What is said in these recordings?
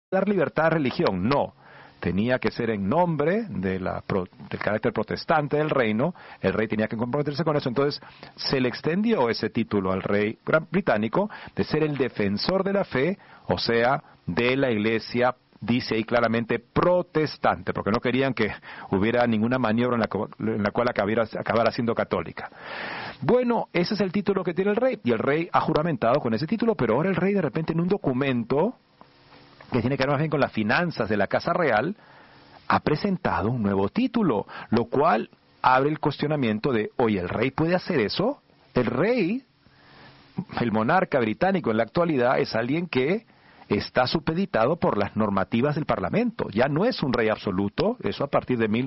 dar libertad de religión, no. Tenía que ser en nombre del carácter protestante del reino, el rey tenía que comprometerse con eso, entonces se le extendió ese título al rey británico de ser el defensor de la fe, o sea, de la iglesia, dice ahí claramente protestante, porque no querían que hubiera ninguna maniobra en la cual acabara siendo católica. Bueno, ese es el título que tiene el rey, y el rey ha juramentado con ese título, pero ahora el rey de repente en un documento que tiene que ver más bien con las finanzas de la Casa Real, ha presentado un nuevo título, lo cual abre el cuestionamiento de, oye, ¿el rey puede hacer eso? El rey, el monarca británico en la actualidad, es alguien que está supeditado por las normativas del Parlamento. Ya no es un rey absoluto, eso a partir de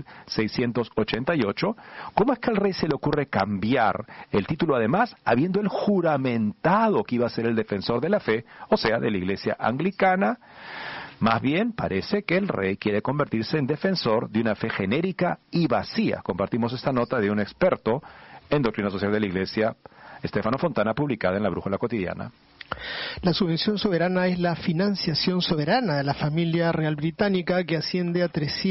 1688. ¿Cómo es que al rey se le ocurre cambiar el título, además, habiendo él juramentado que iba a ser el defensor de la fe, o sea, de la iglesia anglicana? Más bien, parece que el rey quiere convertirse en defensor de una fe genérica y vacía. Compartimos esta nota de un experto en doctrina social de la iglesia, Stefano Fontana, publicada en La Brújula Cotidiana. La subvención soberana es la financiación soberana de la familia real británica, que asciende a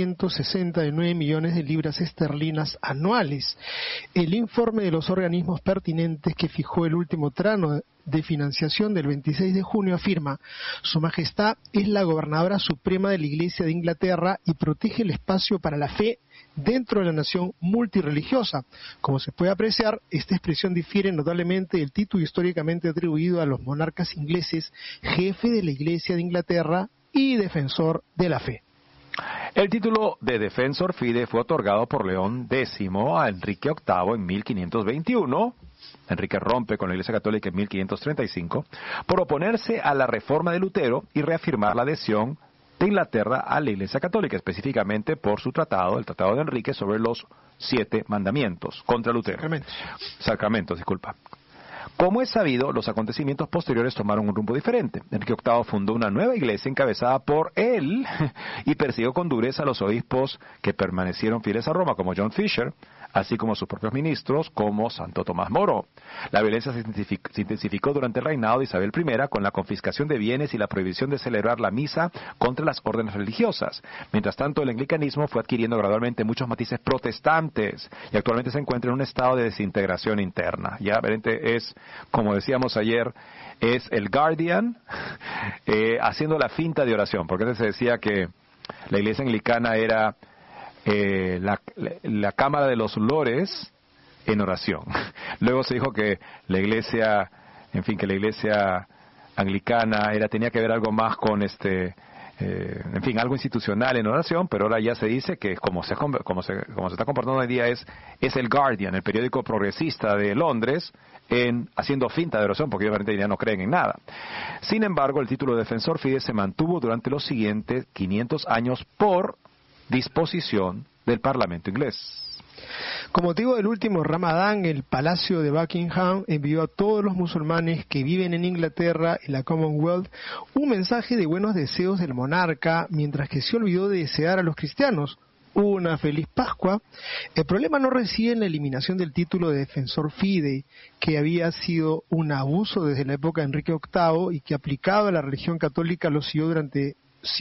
369 millones de libras esterlinas anuales. El informe de los organismos pertinentes que fijó el último tramo de financiación del 26 de junio afirma: Su Majestad es la gobernadora suprema de la Iglesia de Inglaterra y protege el espacio para la fe dentro de la nación multirreligiosa. Como se puede apreciar, esta expresión difiere notablemente del título históricamente atribuido a los monarcas ingleses, jefe de la Iglesia de Inglaterra y defensor de la fe. El título de Defensor Fide fue otorgado por León X a Enrique VIII en 1521. Enrique rompe con la Iglesia Católica en 1535 por oponerse a la reforma de Lutero y reafirmar la adhesión de Inglaterra a la Iglesia Católica, específicamente por su tratado, el Tratado de Enrique, sobre los 7 mandamientos contra Lutero. Sacramentos, disculpa. Como es sabido, los acontecimientos posteriores tomaron un rumbo diferente. Enrique VIII fundó una nueva iglesia encabezada por él y persiguió con dureza a los obispos que permanecieron fieles a Roma, como John Fisher, así como a sus propios ministros, como Santo Tomás Moro. La violencia se intensificó durante el reinado de Isabel I con la confiscación de bienes y la prohibición de celebrar la misa contra las órdenes religiosas. Mientras tanto, el anglicanismo fue adquiriendo gradualmente muchos matices protestantes y actualmente se encuentra en un estado de desintegración interna. Ya, veramente, es, como decíamos ayer, es el Guardian haciendo la finta de oración, porque antes se decía que la iglesia anglicana era la Cámara de los Lores en oración. Luego se dijo que la iglesia, que la iglesia anglicana tenía que ver algo más con algo institucional en oración, pero ahora ya se dice que como se está comportando hoy día es el Guardian, el periódico progresista de Londres, haciendo finta de oración, porque ellos ya no creen en nada. Sin embargo, el título de Defensor Fide se mantuvo durante los siguientes 500 años por disposición del Parlamento inglés. Con motivo del último Ramadán, el Palacio de Buckingham envió a todos los musulmanes que viven en Inglaterra y la Commonwealth un mensaje de buenos deseos del monarca, mientras que se olvidó de desear a los cristianos una feliz Pascua. El problema no reside en la eliminación del título de Defensor Fide, que había sido un abuso desde la época de Enrique VIII y que aplicado a la religión católica lo siguió durante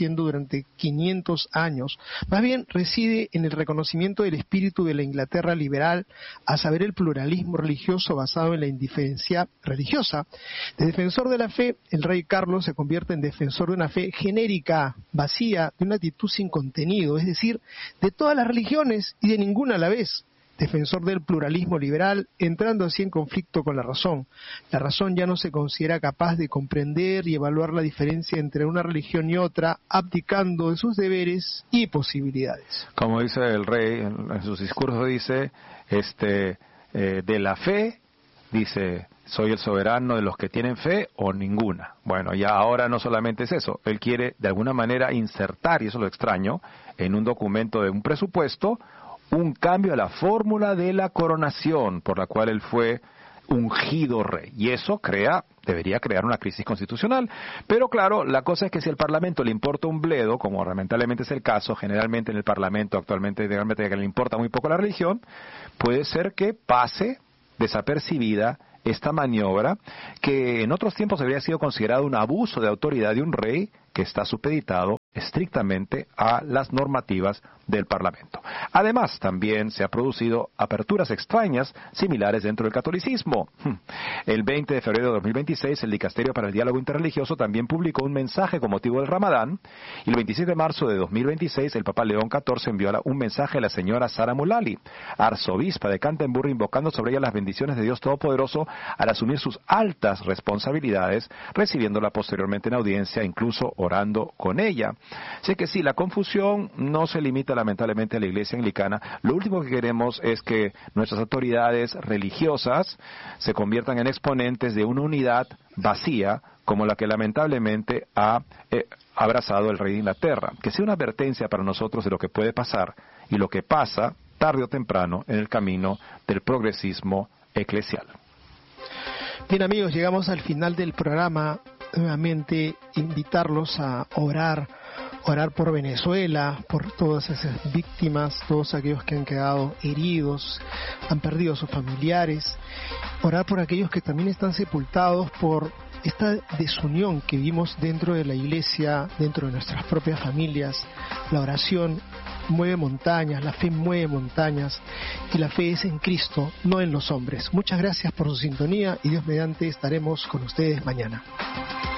500 años. Más bien reside en el reconocimiento del espíritu de la Inglaterra liberal, a saber, el pluralismo religioso basado en la indiferencia religiosa. De defensor de la fe, el rey Carlos se convierte en defensor de una fe genérica, vacía, de una actitud sin contenido, es decir, de todas las religiones y de ninguna a la vez. Defensor del pluralismo liberal, entrando así en conflicto con la razón. La razón ya no se considera capaz de comprender y evaluar la diferencia entre una religión y otra, abdicando de sus deberes y posibilidades. Como dice el rey, en sus discursos dice, de la fe, dice, soy el soberano de los que tienen fe o ninguna. Bueno, ya ahora no solamente es eso, él quiere de alguna manera insertar, y eso es lo extraño, en un documento de un presupuesto, un cambio a la fórmula de la coronación por la cual él fue ungido rey. Y eso debería crear una crisis constitucional. Pero claro, la cosa es que si al Parlamento le importa un bledo, como lamentablemente es el caso, generalmente en el Parlamento actualmente que le importa muy poco la religión, puede ser que pase desapercibida esta maniobra que en otros tiempos habría sido considerada un abuso de autoridad de un rey que está supeditado estrictamente a las normativas del Parlamento. Además, también se han producido aperturas extrañas similares dentro del catolicismo. El 20 de febrero de 2026, el Dicasterio para el Diálogo Interreligioso también publicó un mensaje con motivo del Ramadán, y el 27 de marzo de 2026, el Papa León XIV envió un mensaje a la señora Sara Mullally, arzobispa de Canterbury, invocando sobre ella las bendiciones de Dios Todopoderoso al asumir sus altas responsabilidades, recibiéndola posteriormente en audiencia, incluso orando con ella. Sé que sí, la confusión no se limita lamentablemente a la Iglesia Anglicana. Lo último que queremos es que nuestras autoridades religiosas se conviertan en exponentes de una unidad vacía como la que lamentablemente ha abrazado el rey de Inglaterra. Que sea una advertencia para nosotros de lo que puede pasar y lo que pasa tarde o temprano en el camino del progresismo eclesial. Bien, amigos, llegamos al final del programa. Nuevamente invitarlos a orar por Venezuela, por todas esas víctimas, todos aquellos que han quedado heridos, han perdido a sus familiares, orar por aquellos que también están sepultados por esta desunión que vimos dentro de la iglesia, dentro de nuestras propias familias. La oración mueve montañas, la fe mueve montañas, y la fe es en Cristo, no en los hombres. Muchas gracias por su sintonía, y Dios mediante estaremos con ustedes mañana.